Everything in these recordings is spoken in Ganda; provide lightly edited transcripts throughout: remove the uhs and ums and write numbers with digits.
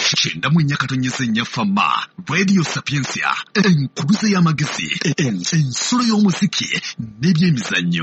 Chenda mu Nyakatonyeze Nyafama, Radio Sapiensia, enkuluze y'amagezi, ensolo y'omuziki, n'ebyemizannyo.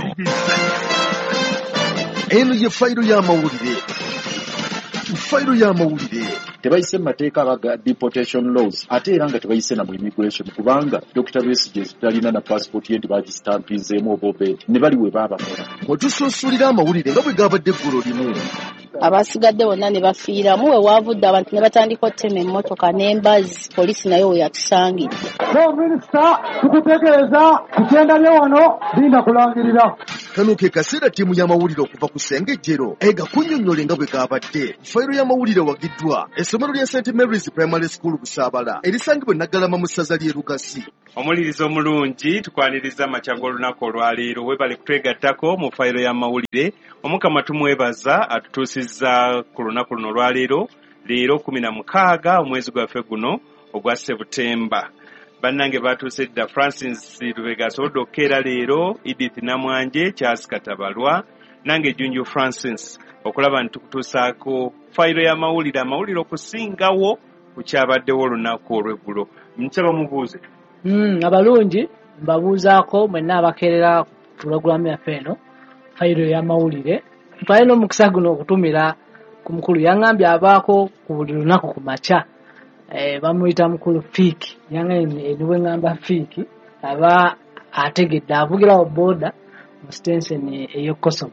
Eno ye fayiro y'amawulire. Fayiro y'amawulire. Tebayise mateeka abaga deportation laws ate era nga tebayise na mu immigration kubanga Dr. Besigye talina na passport ye bagistampizeemu obobe ne bali we babakola. Otususulira amawulire nga bwe gabadde eggulu limu. Abasigadde bonna ne bafiira muwe waavudde abantu ne batandika ottema emmotoka n'embazi poliisi nayo we yatusangire. Minisita tukutegeeza kugenda bye wano linda kulangirira. Kano ke kaseera ttiimu y'amawulire okuva ku Ssengejjero egakunnyonnyole nga bwe gaabadde. Fayiro y'amawulire wagiddwa essomero lya St. Mary's Primary School Busaabala erisangibwa Naggalama mu ssaza ly'e Lugasi. Omuliriza omulungi tukwaniriza amakya g'olunaku olwaleero webale kutwegattako mu fayiro y'amawulire. Omukama tumwebaza atutuusizza ku lunaku luno olwaleero leero 16 omwezi gwaffe guno ogwa Septemba. Bannange batuuse dda Francis Lubega asobodde okukeera leero, Edith Namwanje, Charles Katabalwa, nange Junju Francis okulaba nti tukutuusaako fayiro y'amawulire amawulire okusingawo ku kyabaddewo olunaku olw'eggulo. Nsaba mubuuze. Abalungi mbabuuzaako mwenna abakeerera pulogulaamu yaffe eno fayiro y'amawulire. Twalina omukisa guno okutumira ku mukulu yaŋŋambye abaako ku buli lunaku ku makya. Bamuyita mukulu Fiiki. Yaŋŋambye niwe ŋŋamba Fiiki aba ategedde avugirawo booda mu sitenseni ey'e Kosovo.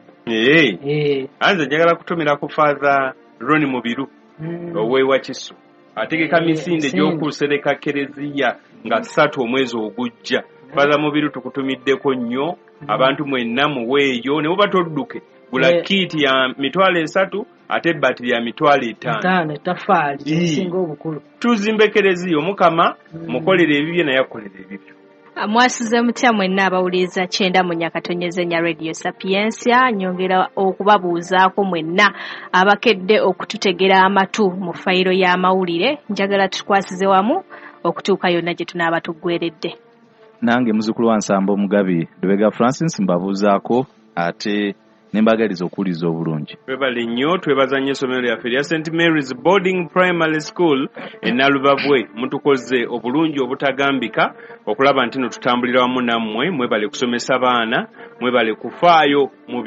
Anze njagala kutumira ku Father Ronnie Mubiru oweewa Kisu. Ategeka misinde gy'okusereka kereziya nga 3 omwezi ogujja. Father Mubiru tukutumiddeko nnyo abantu mwenna muweeyo ne buba todduke gula kiti ya 3 ate batiri ya 5 tafaali singa obukulu. Tuzimbe kereziya Omukama mukolere ebibye naye akolere ebibyo. Mwasize mutya mwenna abawuliriza 9 mu Nyakatonyeze nya Radio Sapiensia. Nyongera okubabuuzaako mwenna abakedde okututegera amatu mu fayiro y'amawulire. Njagala tukwasize wamu okutuuka yonna gye tunaaba tuggweredde. Nange muzukulu wa Nsamba Omugabi Lubega Francis mbabuuzaako ate nembagaliza okuwuliza obulungi. Twebale nnyo twebaza nnyo essomero lyaffe lya St. Mary's Boarding Primary School e Nalubabwe. Mutukoze obulungi obutagambika okulaba nti tutambulira wamu nammwe. Mwebale kusomesa baana, mwebale kufaayo mu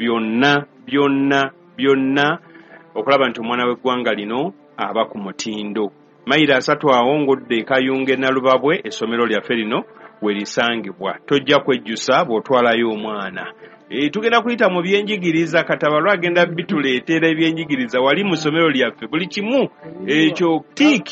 byonna okulaba nti omwana w'eggwanga lino aba ku mutindo. Mayiro 3 awongodde Kayunge Nalubabwe essomero lyaffe lino werisangibwa. Tojja kwejjusa bw'otwalayo omwana. Tugenda kuyita mu byenjigiriza. Katabalwa agenda bituleetera ebyenjigiriza wali mu ssomero lyaffe buli kimu ekyo tik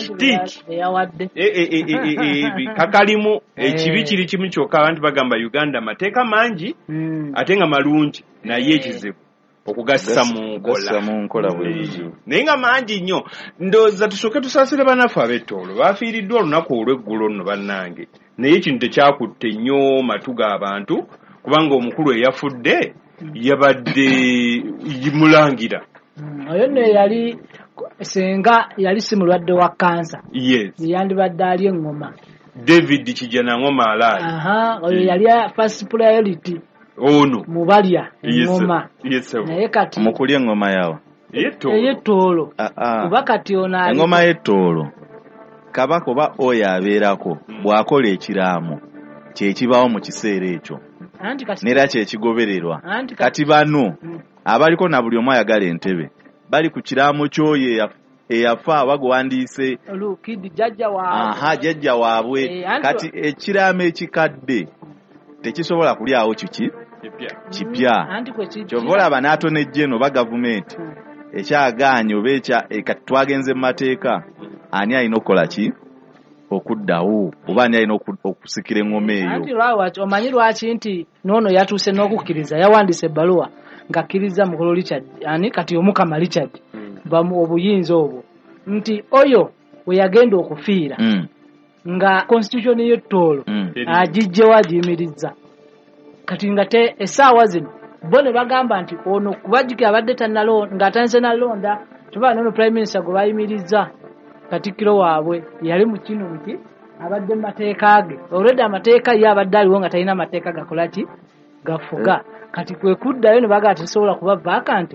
kakalimu ekibi kiri kimu kyokka. Abantu bagamba Uganda mateeka mangi ate nga malungi naye ekizibu okugassa mu nkola naye nga mangi nnyo. Ndowooza tusooke tusaasire bannaffe ab'ettoolo baafiiriddwa olunaku olw'eggulo nno bannange, naye ekintu tekyakutte nnyo matu g'abantu kubanga omukulu eyafudde yabadde mulangira. Oyo nno yali senga yali si mulwadde wa kansa. Yandibadde ali engoma. David Kijana Ngoma alaali. Oyo yali first priority. Ono mubalya engoma. Naye kati mukulya engoma yawo ey'ettoolo. Kuba kati ono engoma y'ettoolo kabaka oba oyo abeerako bw'akola ekiraamo kyekibawo mu kiseera ekyo neera kyekigobererwa. Kati bano abaliko na buli omu ayagala entebe bali ku kiraamo ky'oyo eyafa abaguwandiise jjajja waabwe. Kati ekiraamo ekikadde tekisobola kulyawo kipya. Kyova olaba n'atonejja eno ba gavumenti ekyagaanye oba kati twagenze mu mateeka ani alina okukola ki okuddawo oba ani alina okusikira engoma eyo. Omanyi lwaki nti noono yatuuse n'okukkiriza yawandiise ebbaluwa ng'akkiriza mukulu Richard kati Omukama Richard obuyinza obwo nti oyo we yagenda okufiira nga constitution y'ettoolo agijjewo agiyimirizza. Kati nga essaawa zino bo ne bagamba nti ono kubajjukira abadde ng'atandise nalonda tuba nono prime minister gwe bayimirizza Katikkiro waabwe yali mu kino nti abadde mu mateeka ge. Already amateeka ye abadde aliwo nga talina mateeka gakola ki gafuga. Kati kwe kuddayo ne baga tesobola kuba vacant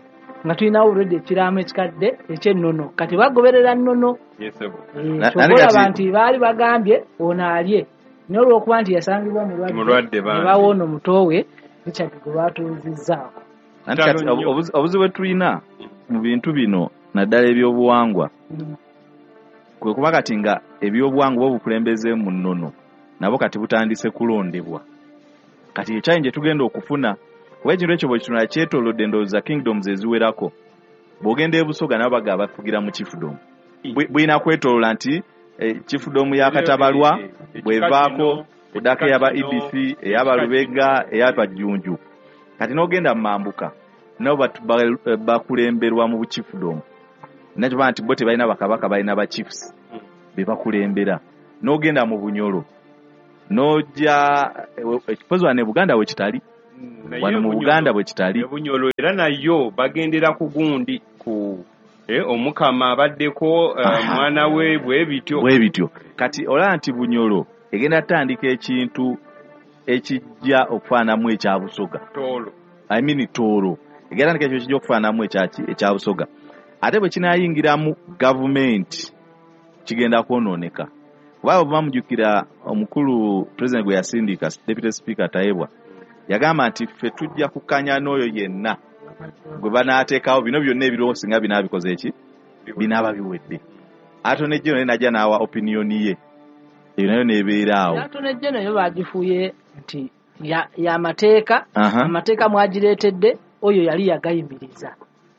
nga tulina already ekiraamo ekikadde ekyennono kati bagoberera nnono kyobola nti baali bagambye ono alye naye olw'okuba nti yasangibwa mulwadde bawoona omutoowe Richard gwe baatuuzizzaako anti kati obuzibu bwe tulina mu bintu bino naddala ebyobuwangwa kwe kuba kati nga ebyobuwangwa obukulembeze mu nnono nabo kati butandise kulondebwa kati ekyayi gye tugenda okufuna kuba ekintu ekyo bwe kitunula kyetoolodde endowooza kingdoms eziwerako bw'ogenda e Busoga nabo baga bafugira mu chiefdom bwina kwetoolola nti chiefdom ya Katabalwa bwevaako kudaka eyaba EBC eyaba Lubega eyaba Jjunju kati n'ogenda mu Mambuka nabo bakulemberwa mu chiefdom nakyo nti bo tebalina bakabaka balina ba chiefs be bakulembera n'ogenda mu Bunyoro n'ojja ekipozi wane Buganda bwe kitali wano mu Buganda bwe kitali Bunyoro era nayo bagendera ku gundi ku omukama abaddeko mwana we bwe bityo kati olaba nti Bunyoro egenda tandika ekintu ekijja okufaanamu ekya Busoga Toolo egenda tandika ekyo kijja okufaanamu ekya Busoga ate bwe kinaayingiramu gavumenti kigenda kwonooneka kuba bamujjukira omukulu president gwe yasindika deputy speaker Taibwa yagamba nti ffe tujja kukanya n'oyo yenna gwe banaateekawo bino byonna ebiriwo singa binaabikoze eki binaaba biwedde Attorney General najja n'awa opinion ye eyo nayo neebeeraawo Attorney General nayo baagifuuye nti y'amateeka amateeka mwagireetedde oyo yali yagayimiriza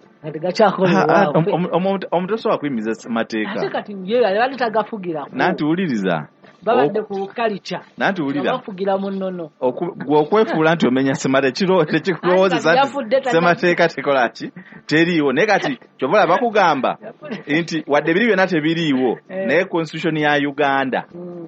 omuntu osobola kuyimiriza mateeka ate kati ye yali tagafugira nanti wuliriza babadde ku kalica nanti wulira bafugira mu nnono okwefuula nti omenya semate tekikulowoozesa semateeka tekola ki teriiwo naye kati kyobola bakugamba nti wadde biri byonna tebiriiwo naye constitution ya Uganda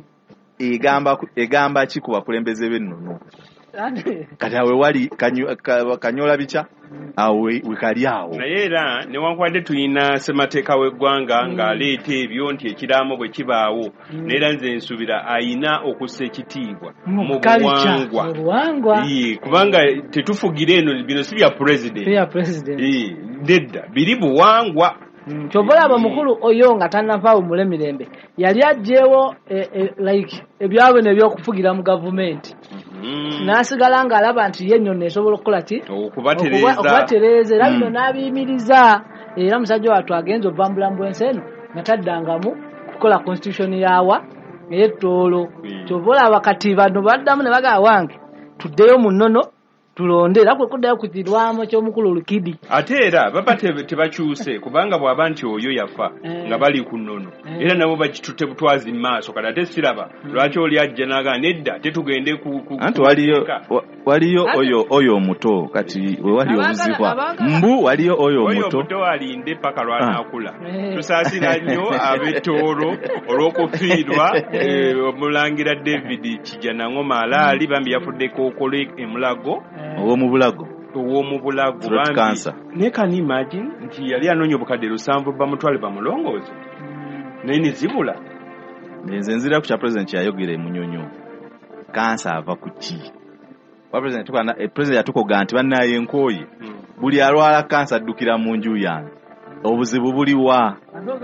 egamba ki ku bakulembeze b'ennono kati awe wali kanyola bica awe wekali awo naye era newankubadde tulina ssemateeka w'eggwanga ng'aleeta ebyo nti ekiraamo bwe kibaawo naera nze nsubira ayina okussa ekitiibwa mu buwangwa kubanga tetufugira eno bino si bya president nedda biri buwangwa kyobolaba mukulu oyo nga tannavaawo mulemirembe yali aggyewo like ebyabo nebyokufugira mu gavumenti n'asigala ng'alaba nti ye nnyonna esobola okukola ki okubatereeza era bino n'abiyimiriza era musajja wattu agenza ovambula mu bwensi eno nga taddangamu kukola constitution yawa ey'ettoolo kyobolaba kati bano baddamu ne bagaba wange tuddeyo mu nnono tulonde era kwe kuddayo ku kirwamo ky'omukulu Lukidi ate era baba tebakyuse kubanga bw'aba nti oyo yafa nga bali ku nnono era nabo bakitutte butwazi mu maaso kati ate siraba lwaki oli ajja n'agaa nedda tetugende anti waliyo oyo omuto kati we wali obuzibwa mbu waliyo oyo omuto alinde paka lwanaakula tusaasira nnyo ab'ettoolo olw'okufiirwa omulangira David Kijanangoma alaali bambi yafuddeko okole emulago ow'omu bulago bambi naye can you imagine nti yali anoonya obukadde 7 bamutwale bamulongooze naye nizibula nze nzira ku kya president kyayogera emunyonyo kansa ava ku ki president yatukoga nti bannaye enkooye buli alwala kansa addukira mu nju yange obuzibu buliwa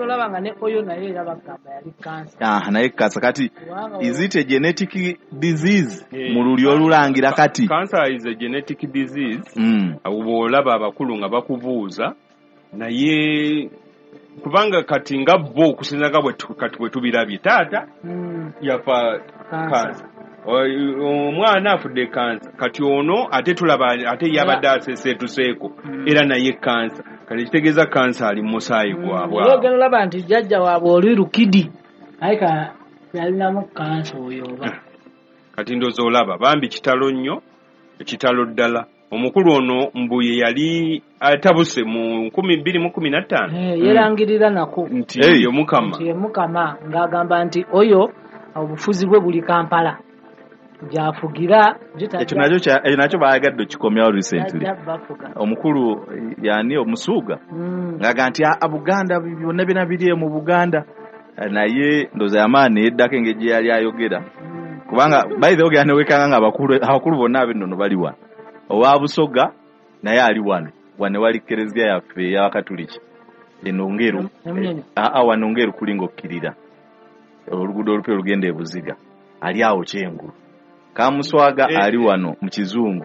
naye kansa kati is it a genetic disease mu luli olulangira kati cancer is a genetic disease bw'olaba abakulu nga bakubuuza naye kubanga kati nga bo okusinzaga kati bwe tubirabye taata yafa kansa omwana afudde kansa kati ono ate tulaba ate yabadde aseseetuseeko era naye kansa kati kitegeeza kansa ali mu musaayi gwabwe ogenda olaba nti jjajja waabwe oli Lukidi aye yalinamu kansa oyo oba kati ndoozi olaba bambi kitalo nnyo ekitalo ddala omukulu ono mbuye yali atabuse mu 2015 yerangirira nako nti ye mukama ng'agamba nti oyo obufuzi bwe buli Kampala jafugira ekyo nakyo baagadde okikomyawo recently omukulu yani omusuuga ng'aga nti Buganda byonna byonna biri mu Buganda naye ndoza yamaani yeddako engeri gye yali ayogera kubanga bayitha ogera newekanga nga abakulu bonna ab'ennono bali wano owa Busoga naye ali wano wane wali kereziya yaffe ya Katoliki enongeru wanongeru kulinga okkirira oluguudo olupya olugenda e Buziga ali awo Kyengulu Kamuswaga ali wano mu Kizungu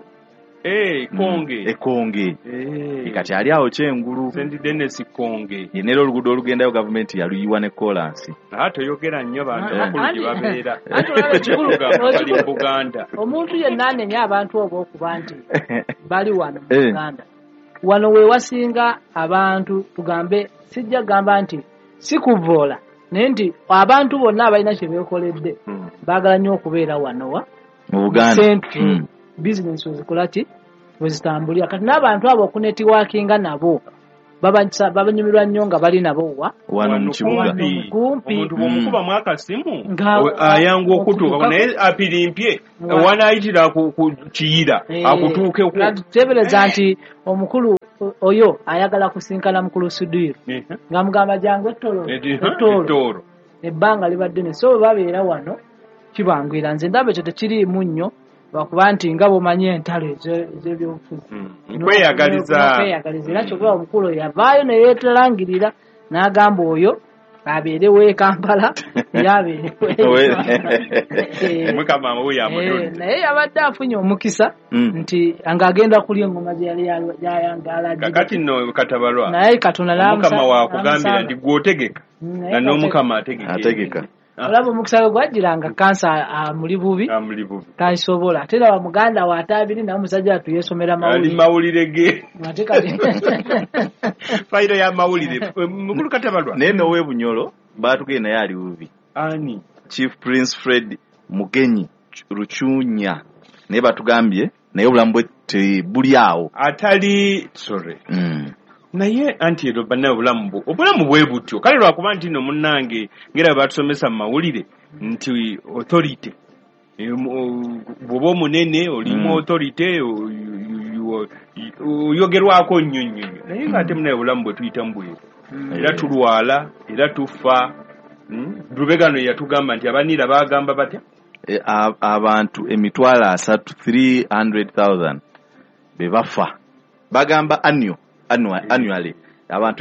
Konge kati ali awo Kyengulu St. Dennis Konge yenera oluguudo olugendayo gavumenti yaluyiwa ne kolansi toyogera nnyo bantu bakulu gye babeera mu Buganda omuntu yenna anenya abantu obo okuba nti bali wano mu Uganda wano we wasinga abantu tugambe sijja gamba nti sikuvoola naye nti abantu bonna abalina kye beekoledde baagala nnyo okubeera wanowa mu Buganda bizinesi wezikolaki wezitambulira kati n'abantu abo okunetiwakinga nabo babanyumirwa nnyo nga bali nabo wano mu kibuga omuntu bw'omukuba mwakasimu ayangu okutuuka naye apirimpye wanaayitira ku Kiyira akutuukeko tebereza nti omukulu oyo ayagala kusinkana mukulu Sudiru nga mugamba jangu ettoolo ebbanga libadde ne so babeera wano kibangwira nze ndaba ekyo tekiriimu nnyo lwakuba nti nga bw'omanyi entalo ez'ebyobufuzi kweyagaliza era kyokka omukulu yavaayo ne yeetalangirira n'agamba oyo abeerewo e Kampala naye yabadde afunye omukisa nti ng'agenda kulya engoma gye yali yayangaala kati nno Katabalwa naye Katonda Mukama waakugambira nti gw'otegeka nga n'Omukama ategeka olaba omukisa gwe gwajjiranga kansa muli bubi tasobola ate era Muganda wa atabiri naye omusajja atuyesomera mawulire ge fayiro ya mawulire mukulu Katabalwa naye nowe Bunyolo baatugenda naye ali bubi ani Chief Prince Fred Mugenyi Ruchunya naye batugambye naye obulamu bwe buli awo atali sorry naye anti ero banna obulamu bwe butyo kale lwakuba nti no munnange ngera batusomesa mu mawulire nti authority bwoba omunene olimu authority oyogerwako nnyo naye ng'ate munaye obulamu bwe tuyitamu bweru era tulwala era tufa Lubegano yatugamba nti abanira bagamba batya abantu 300,000 bebafa bagamba annually abantu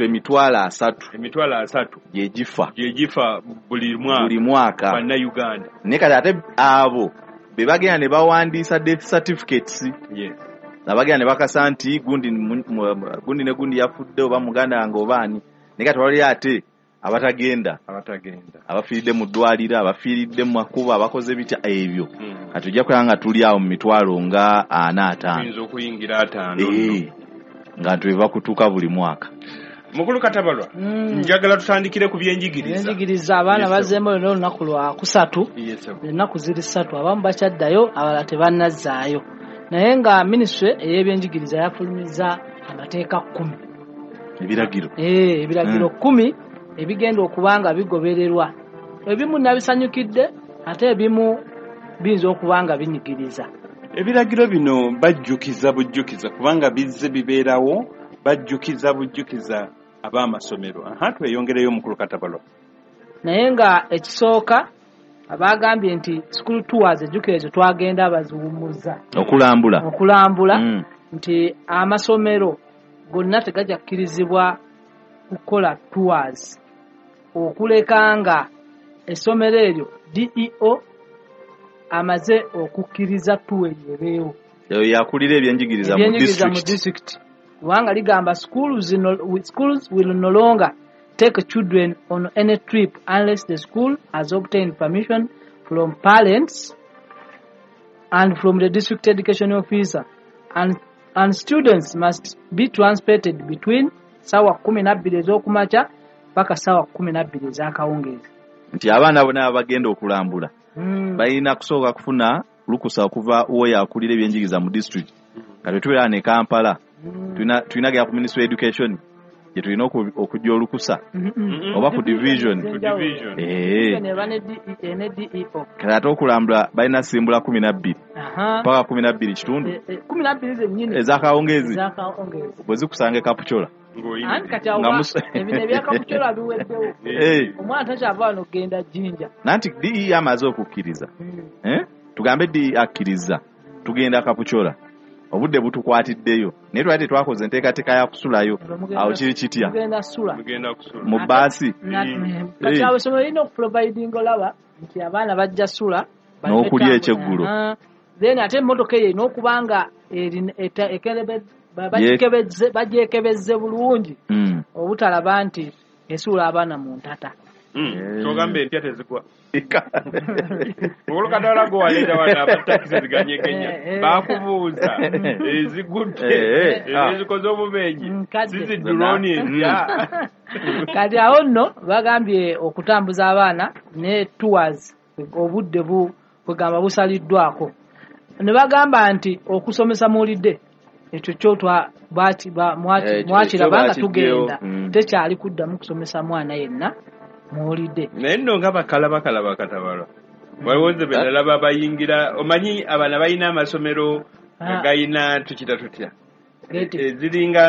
300,000 gyegifa buli mwaka bana Uganda ne kati ate abo bebagenda ne bawandiisa death certificates nabagenda ne bakasa nti gundi ne gundi yafudde oba muganda nga obaani ne kati wali ate abatagenda abafiiridde mu ddwaliro abafiiridde mu makubo abakoze bitya ebyo kati ojja kulaba tuli awo mu mitwalo nga 45 okuyingira 5 nga tuva kutuuka buli mwaka mukulu Katabalwa njagala tutandikire ku byenjigiriza abaana bazzeemu lino olunaku lwa kusatu ennaku ziri 3 abamu bakyaddayo abalala tebannazaayo naye nga minisitule ey'ebyenjigiriza yafulumiza amateeka 10 ebiragiro 10 ebigenda okuba nga bigobererwa ebimu nabisanyukidde ate ebimu biyinza okuba nga binyigiriza ebiragiro bino bajjukiza bujjukiza kubanga bizze bibeerawo bujjukiza ab'amasomero tweyongereyo omukulu Katabalwa naye nga ekisooka abagambye nti school tours ejjukira twagenda abaziwummuza okulambula nti amasomero gonna tegajja kukkirizibwa kukola tours okuleka nga essomero eryo DEO amaze okukkiriza tour ebeewo yakulira ebyenjigiriza mu district kubanga ligamba schools will no longer take children on any trip unless the school has obtained permission from parents and from the district education officer and students must be transported between sawa 12 ez'okumakya paka sawa 12 ez'akawungeezi nti abaana bonna bagenda okulambula balina kusooka kufuna lukusa okuva oyo akulira ebyenjigiriza mu district kati tubeera ne Kampala tulina gya ku Ministry of Education gye tulina okujja olukusa oba ku division kati ate okulambula balina simbula 12 paka 12 kitundu 12 zennyini ez'akawungeezi bwe zikusanga Kapuchola ebino ebyakapuchola biweddewo omwana takyava wano okugenda Jinja nanti DE amaze okukkiriza tugambe DE akkiriza tugenda Kapuchola obudde butukwatiddeyo naye twali tetwakoze enteekateeka ya kusulayo awo kiri kitya mu baasi kati awo essomero lirina okuprovidinga olaba nti abaana bajja sula n'okulya ekyeggulo then ate emmotoka eyo n'okuba nga bagyekebezze bulungi obutalaba nti esuula abaana mu ntata kyogamba empya tezigwa olukatala gwaleeta wana abatakisi ziganyegenya bakubuuza ezigudde ezikoze obubenje ziziduloni empya kati awo nno bagambye okutambuza abaana ne tours obudde bwegamba busaliddwako ne bagamba nti okusomesa muwulidde ekyo kyotwa mwakiraba nga tugenda tekyali kuddamu kusomesa mwana yenna muwulidde naye nno nga bakalaba katabalwa waliwo nze be nalaba bayingira omanyi abaana balina amasomero agayina tukita tutya ziringa